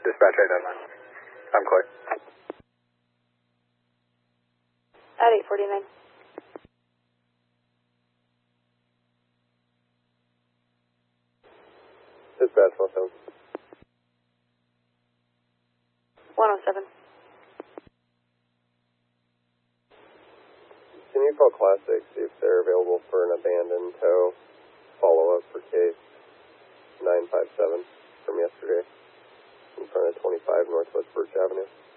Dispatch 899. I'm Clay. At 849. Dispatch 107. 107. Can you call Classic, see if they're available for an abandoned tow follow-up for case 957 from yesterday in front of 25 Northwest Birch Avenue?